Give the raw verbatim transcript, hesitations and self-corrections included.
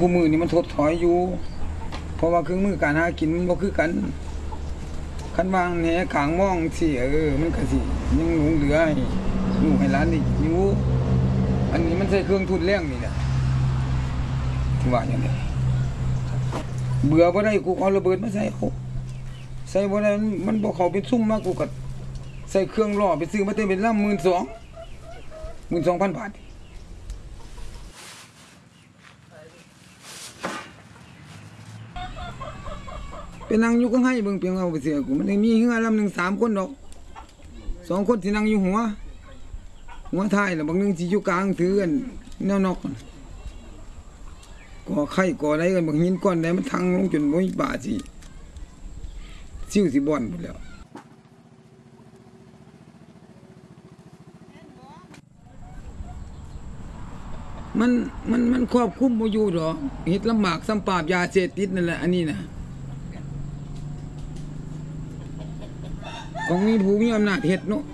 คู่มือนี่มันถดถอยอยู่เพราะว่าเครื่องมือการหากินมันบ่คือกันคันวางแหขางมองสิเออมันก็สิยังหลงเหลือให้ลูกให้หลานนี่อยู่อันนี้มันใช้เครื่องทุนแรงนี่แหละที่ว่าอย่างไรเบื่อบ่ได้กูเอาระเบิดมาใส่เขาใส่บ่ได้มันบ่เข้าเป็นซุ่มมากูก็ใส่เครื่องล่อไปซื้อมาเต็มเป็นลำ หนึ่งหมื่นสองพัน หนึ่งหมื่นสองพัน บาทเป็นนั่งอยู่ก็ให้เบิ่งเพียงเอาไปเสียกูมันมีเฮือลำหนึ่งสามคนดอกสองคนที่นั่งอยู่หัวหัวท้ายแล้วบางนึงสิอยู่กลางถือกันแนวนอกก่อไข่ก่ออะไรกันบางหินก้อนใดมันทังลงจนบ่มีป่าสิซิ่วสิบ่อนหมดแล้วมันมันมันควบคุมบ่อยู่ดอกเฮ็ดลำบากซ้ำปราบยาเสพติดนั่นแหละอันนี้นะของมีผู้มีอำนาจเฮ็ดเนาะ